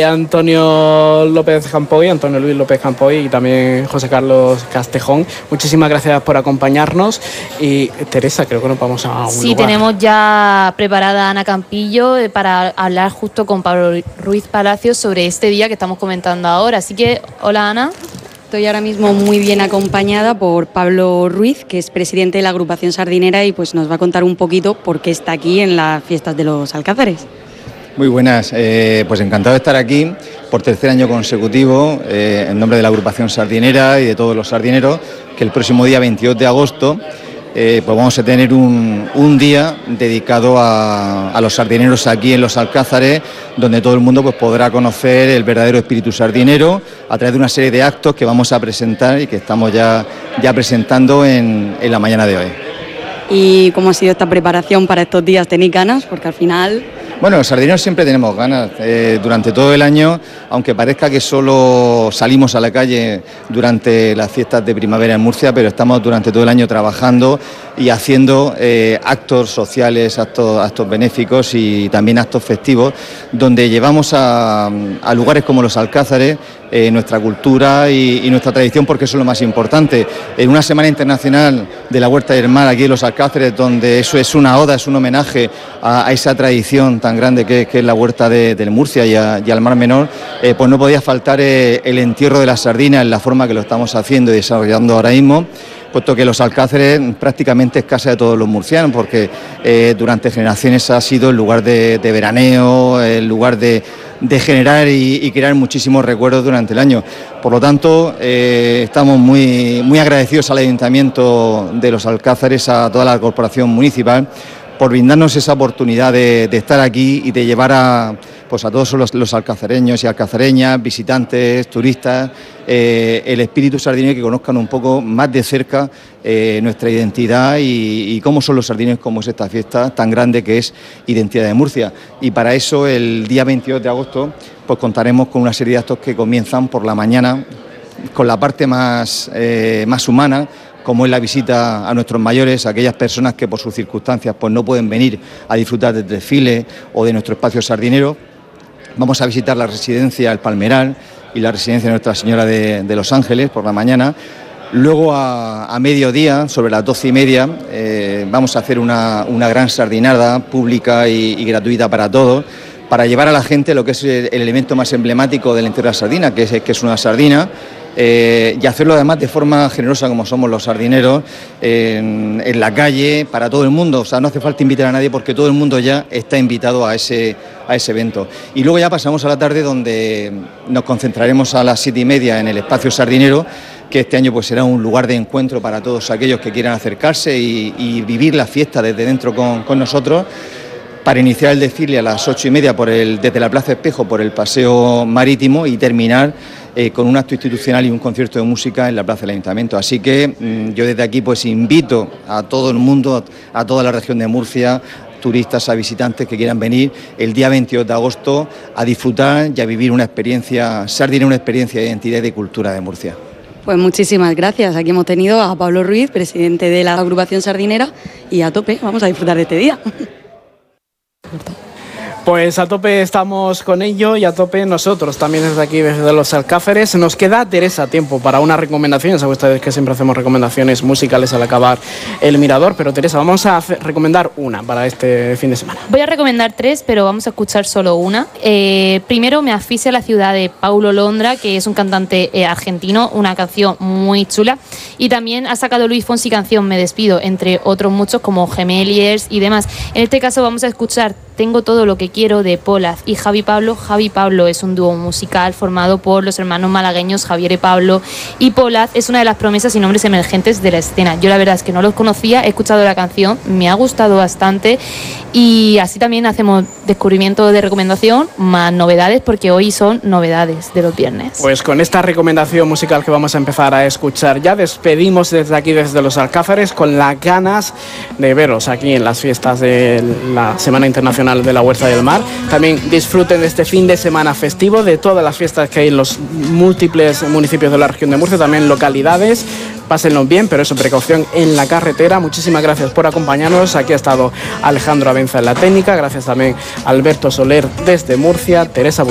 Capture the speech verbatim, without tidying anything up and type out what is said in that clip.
eh, Antonio López Campoy, Antonio Luis López Campoy y también José Carlos Castejón. Muchísimas gracias por acompañarnos. Y Teresa, creo que nos vamos a un Sí, lugar. tenemos ya preparada a Ana Campillo para hablar justo con Pablo Ruiz Palacios sobre este día que estamos comentando ahora. Así que, hola Ana. Estoy ahora mismo muy bien acompañada por Pablo Ruiz, que es presidente de la agrupación sardinera y pues nos va a contar un poquito por qué está aquí en las fiestas de los Alcázares. Muy buenas, eh, pues encantado de estar aquí por tercer año consecutivo eh, en nombre de la agrupación sardinera y de todos los sardineros, que el próximo día veintidós de agosto eh, pues vamos a tener un, un día dedicado a, a los sardineros aquí en los Alcázares, donde todo el mundo pues podrá conocer el verdadero espíritu sardinero a través de una serie de actos que vamos a presentar y que estamos ya, ya presentando en, en la mañana de hoy. ¿Y cómo ha sido esta preparación para estos días? ¿Tenéis ganas? Porque al final... Bueno, los sardineros siempre tenemos ganas. Eh, durante todo el año, aunque parezca que solo salimos a la calle durante las fiestas de primavera en Murcia, pero estamos durante todo el año trabajando y haciendo eh, actos sociales, actos, actos benéficos y también actos festivos, donde llevamos a, a lugares como los Alcázares eh, nuestra cultura y, y nuestra tradición, porque eso es lo más importante. En una Semana Internacional de la Huerta del Mar, aquí en los Alcázares, donde eso es una oda, es un homenaje a, a esa tradición tan grande que, que es la Huerta de, de Murcia y, a, y al Mar Menor, eh, pues no podía faltar eh, el entierro de la sardina en la forma que lo estamos haciendo y desarrollando ahora mismo, puesto que los Alcázares prácticamente es casa de todos los murcianos, porque eh, durante generaciones ha sido el lugar de, de veraneo, el lugar de, de generar y, y crear muchísimos recuerdos durante el año. Por lo tanto, eh, estamos muy, muy agradecidos al Ayuntamiento de los Alcázares, a toda la corporación municipal, por brindarnos esa oportunidad de, de estar aquí y de llevar a, pues a todos los, los alcazareños y alcazareñas, visitantes, turistas, eh, el espíritu sardinero, que conozcan un poco más de cerca eh, nuestra identidad y, y cómo son los sardineros, cómo es esta fiesta tan grande que es Identidad de Murcia. Y para eso, el día veintidós de agosto, pues contaremos con una serie de actos que comienzan por la mañana, con la parte más, eh, más humana, como es la visita a nuestros mayores, a aquellas personas que por sus circunstancias pues no pueden venir a disfrutar del desfile o de nuestro espacio sardinero. Vamos a visitar la residencia El Palmeral y la residencia de Nuestra Señora de, de Los Ángeles por la mañana. Luego a, a mediodía, sobre las doce y media, eh, vamos a hacer una, una gran sardinada pública y, y gratuita para todos, para llevar a la gente lo que es el, el elemento más emblemático del entierro de la sardina, que es, que es una sardina. Eh, y hacerlo además de forma generosa, como somos los sardineros, en, en la calle, para todo el mundo. O sea, no hace falta invitar a nadie, porque todo el mundo ya está invitado a ese, a ese evento. Y luego ya pasamos a la tarde, donde nos concentraremos a las siete y media en el espacio sardinero, que este año pues será un lugar de encuentro para todos aquellos que quieran acercarse y, y vivir la fiesta desde dentro con, con nosotros, para iniciar el desfile a las ocho y media por el, desde la Plaza Espejo por el Paseo Marítimo y terminar eh, con un acto institucional y un concierto de música en la Plaza del Ayuntamiento. Así que mmm, yo desde aquí pues invito a todo el mundo, a toda la región de Murcia, turistas, a visitantes que quieran venir el día veintidós de agosto a disfrutar y a vivir una experiencia sardinera, una experiencia de identidad y de cultura de Murcia. Pues muchísimas gracias. Aquí hemos tenido a Pablo Ruiz, presidente de la agrupación sardinera, y a tope, vamos a disfrutar de este día. Pues a tope estamos con ello y a tope nosotros también desde aquí, desde los Alcázares. Nos queda, Teresa, tiempo para una recomendación. Saben ustedes que siempre hacemos recomendaciones musicales al acabar el Mirador, pero Teresa, vamos a hacer, recomendar una para este fin de semana. Voy a recomendar tres, pero vamos a escuchar solo una. Eh, primero, Me asfixia la ciudad, de Paulo Londra, que es un cantante eh, argentino, una canción muy chula. Y también ha sacado Luis Fonsi canción Me despido, entre otros muchos como Gemeliers y demás. En este caso vamos a escuchar Tengo todo lo que quiero, de Polaz y Javi Pablo. Javi Pablo es un dúo musical formado por los hermanos malagueños Javier y Pablo, y Polaz es una de las promesas y nombres emergentes de la escena. Yo la verdad es que no los conocía, he escuchado la canción, me ha gustado bastante, y así también hacemos descubrimiento de recomendación, más novedades, porque hoy son novedades de los viernes. Pues con esta recomendación musical que vamos a empezar a escuchar, ya despedimos desde aquí, desde los Alcázares, con las ganas de veros aquí en las fiestas de la Semana Internacional de la Huerta del Mar. También disfruten de este fin de semana festivo, de todas las fiestas que hay en los múltiples municipios de la región de Murcia, también localidades. Pásenlo bien, pero eso, precaución en la carretera. Muchísimas gracias por acompañarnos. Aquí ha estado Alejandro Abenza en la técnica. Gracias también a Alberto Soler desde Murcia, Teresa